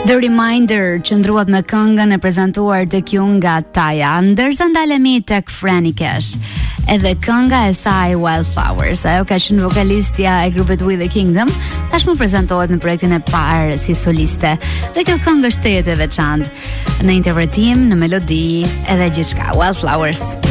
The Reminder qëndruat me këngën e prezantuar tek ju nga Taja, ndërsa ndalemi tek Franny Cash. Edhe kënga e saj Wildflowers, ajo ka qenë vokalistja e grupit We The Kingdom, tashmë prezantohet në projektin e parë si soliste. Dhe kjo këngë është tejet e veçantë në interpretim, në melodi, edhe gjithçka. Wildflowers.